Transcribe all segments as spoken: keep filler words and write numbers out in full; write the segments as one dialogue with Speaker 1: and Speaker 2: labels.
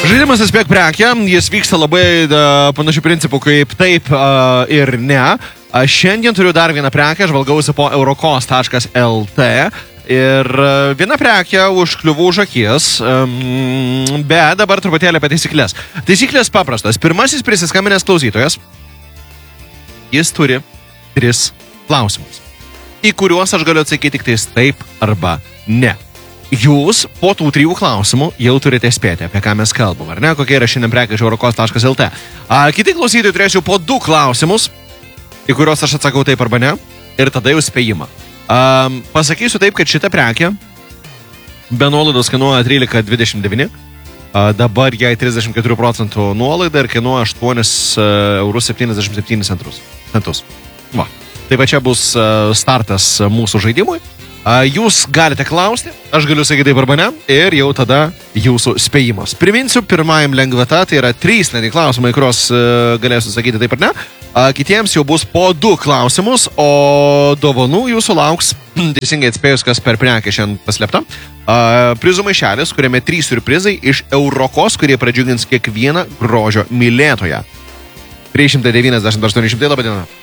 Speaker 1: Žaidimas Atspėk prekę, jis vyksta labai da, panašių principų kaip taip uh, ir ne. Uh, šiandien turiu dar vieną prekę, žvalgausi po eurocos taškas lt ir uh, viena prekė užkliuvų už akis, um, bet dabar truputėlį apie taisyklės. Taisyklės paprastas. Pirmasis prisiskambinęs klausytojas, jis turi tris klausimus, į kuriuos aš galiu atsakyti tik tais taip arba ne. Jūs po tų trijų klausimų jau turite spėti, apie ką mes kalbam, ar ne? Kokia yra šiandien prekė iš eurocos taškas lt. Kiti klausytojai turėsiu po du klausimus, į kuriuos aš atsakau taip arba ne, ir tada jau spėjimą. A, pasakysiu taip, kad šita prekė be nuolaidos kainuoja trylika dvidešimt devyni, a, dabar jai trisdešimt keturių procentų nuolaida ir kainuoja aštuoni eurus septyniasdešimt septynis centus. Va. Tai va čia bus startas mūsų žaidimui. Jūs galite klausti, aš galiu sakyti taip arba ne, ir jau tada jūsų spėjimas. Priminsiu, pirmajam lengvata, tai yra trys netgi klausimai, kuriuos galėsiu sakyti taip ar ne. Kitiems jau bus po du klausimus, o dovanų jūsų lauks, teisingai atspėjus, kas per prekę šiandien paslėpta. Prizų maišelis, kuriame trys siurprizai iš eurocos, kurie pradžiugins kiekvieną grožio mylėtoją. trys šimtai devyniasdešimt aštuoni šimtai, labą dieną.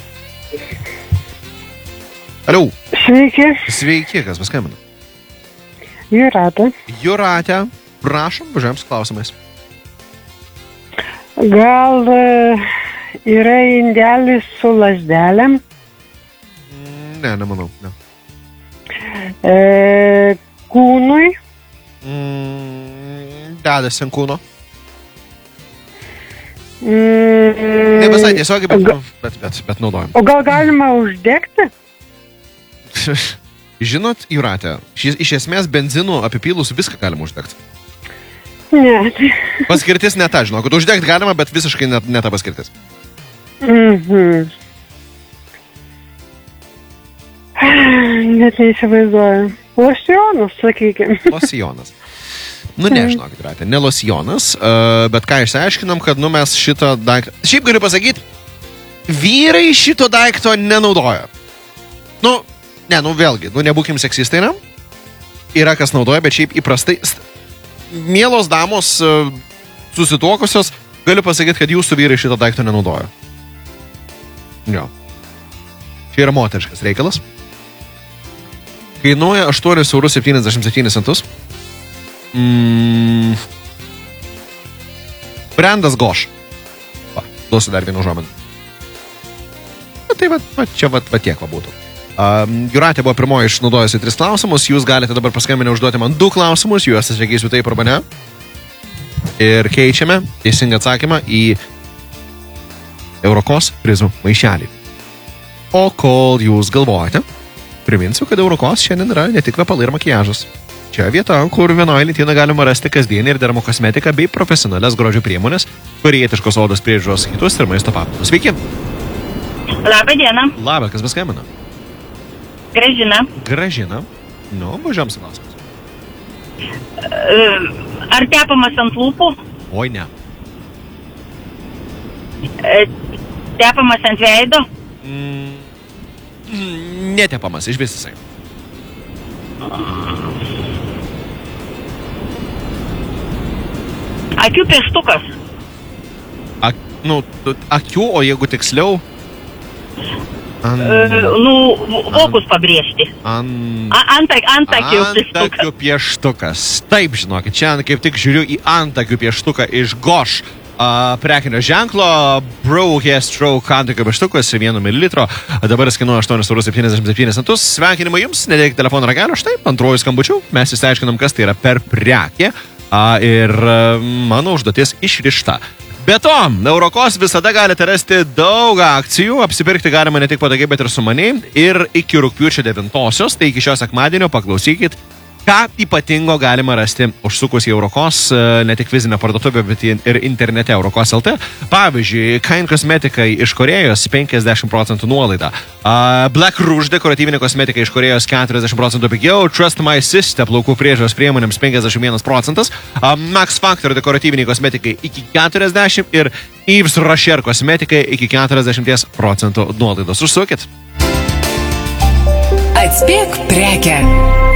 Speaker 1: Aliau.
Speaker 2: Sveiki.
Speaker 1: Sveiki, kas paskambino?
Speaker 2: Jūratė.
Speaker 1: Jūratė, prašom, važiuojam su klausimais.
Speaker 2: Gal yra indelis su lasdelėm?
Speaker 1: Ne, nemanau, ne.
Speaker 2: E, kūnui?
Speaker 1: Mm, dedasi ant kūno.
Speaker 2: Mm,
Speaker 1: ne visai tiesiogiai, bet, bet, bet, bet naudojam.
Speaker 2: O gal galima uždegti?
Speaker 1: Žinot, Jūratė, iš, iš esmės benzinų apipylus viską galima uždegti.
Speaker 2: Ne.
Speaker 1: Paskirtis ne ta, žinau, kad uždegti galima, bet visiškai ne, ne ta paskirtis.
Speaker 2: Mhm. Net neįsivaizduoju. Losjonas, sakykime.
Speaker 1: Losjonas. Nu, nežinau, Jūratė, ne losjonas, uh, bet ką išsiaiškinam, kad nu mes šito daiktą... Šiaip galiu pasakyti, vyrai šito daikto nenaudoja. Nu, ne, nu vėlgi, nu nebūkim seksistai, ne? Yra kas naudoja, bet šiaip įprastai, mielos damos susituokusios, galiu pasakyti, kad jūsų vyrai šito daikto nenaudoja. Jo. Čia yra moteriškas reikalas. Kainuoja aštuoni eurus septyniasdešimt septynis centus. Mm. Brandas Goš. Va, duosiu dar vieną užuominą. Tai va, va čia va, va tiek va būtų. Um, Jūratė buvo pirmoji išnaudojusi tris klausimus, jūs galite dabar paskambinę užduoti man du klausimus, juos atsakysiu taip arba ne. Ir keičiame teisingą atsakymą į eurocos prizų maišelį. O kol jūs galvojate, priminsiu, kad eurocos šiandien yra ne tik kvepalai ir makiažas. Čia vieta, kur vienoje lentynoje galima rasti kasdienį ir dermokosmetiką bei profesionalias grožio priemonės, korietiškos odos priežiūros kitus ir maisto papildus. Sveiki!
Speaker 3: Labą dieną.
Speaker 1: Labą, kas paskambino?
Speaker 3: Gražina.
Speaker 1: Gražina. Nu, važiuojam su klausimus.
Speaker 3: Ar tepamas ant lūpų?
Speaker 1: Oi, ne.
Speaker 3: Tepamas ant veido?
Speaker 1: Mm, netepamas, iš visisai.
Speaker 3: Akių pieštukas?
Speaker 1: Ak, nu, akių, o jeigu tiksliau...
Speaker 3: An... Nu, vokus pabrėžti.
Speaker 1: An...
Speaker 3: Antak, antakių pieštukas.
Speaker 1: Antakių pieštukas. Taip, žinokit, čia kaip tik žiūriu į antakių pieštuką iš Goš uh, prekinio ženklo. Brow Hair Stroke antakių pieštukas vieno mililitro. Dabar jis kainuoja aštuoni eurus septyniasdešimt septynis centus. Sveikinimai jums, nedėkit telefono ragelio. Štai, antruoju skambučiu. Mes įsiaiškinam, kas tai yra per prekė. Uh, ir uh, mano užduotis išrišta. Be to, eurocos visada galite rasti daug akcijų, apsipirkti galima ne tik patogiai, bet ir sumaniai. Ir iki rugpjūčio devintosios, tai iki šio sekmadienio paklausykit, ką ypatingo galima rasti užsukus į eurocos, ne tik fizinę parduotuvę, bet ir internete eurocos taškas lt. Pavyzdžiui, Kind kosmetikai iš Korėjos penkiasdešimt procentų nuolaida. Black Rouge dekoratyvinė kosmetika iš Korėjos keturiasdešimt procentų pigiau. Trust My Sister plaukų priežiūros priemonėms penkiasdešimt vienas procentas. Max Factor dekoratyviniai kosmetikai iki keturiasdešimt ir Yves Rocher kosmetikai iki keturiasdešimt procentų nuolaidos. Užsukit.
Speaker 4: Atspėk prekę.